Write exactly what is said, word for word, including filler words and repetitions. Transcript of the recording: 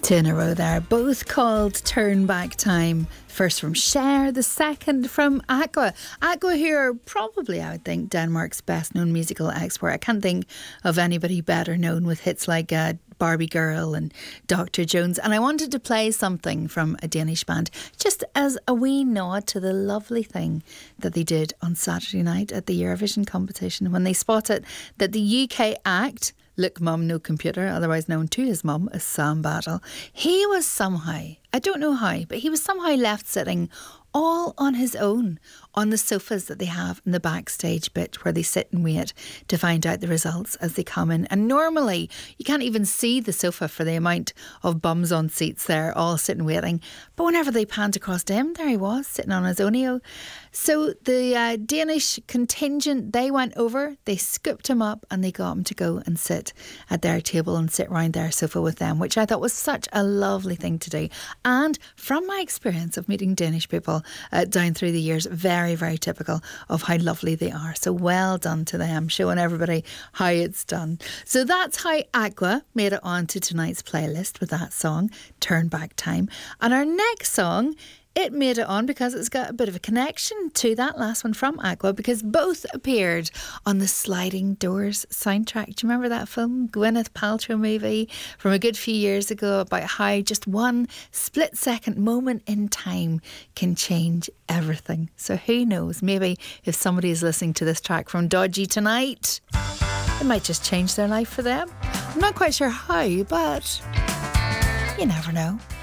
Two in a row there, both called Turn Back Time. First from Cher, the second from Aqua. Aqua here, probably, I would think, Denmark's best known musical expert. I can't think of anybody better known with hits like uh, Barbie Girl and Doctor Jones. And I wanted to play something from a Danish band, just as a wee nod to the lovely thing that they did on Saturday night at the Eurovision competition when they spotted that the U K act, Look Mum No Computer, otherwise known to his mum as Sam Battle, he was somehow, I don't know how, but he was somehow left sitting all on his own on the sofas that they have in the backstage bit where they sit and wait to find out the results as they come in. And normally you can't even see the sofa for the amount of bums on seats there all sitting waiting, but whenever they panned across to him, there he was sitting on his own. So the uh, Danish contingent, they went over, they scooped him up and they got him to go and sit at their table and sit round their sofa with them, which I thought was such a lovely thing to do. And from my experience of meeting Danish people uh, down through the years, very, very typical of how lovely they are. So well done to them, showing everybody how it's done. So that's how Aqua made it onto tonight's playlist with that song, Turn Back Time. And our next song, it made it on because it's got a bit of a connection to that last one from Aqua, because both appeared on the Sliding Doors soundtrack. Do you remember that film? Gwyneth Paltrow movie from a good few years ago about how just one split second moment in time can change everything. So who knows, maybe if somebody is listening to this track from Dodgy tonight, it might just change their life for them. I'm not quite sure how, but you never know.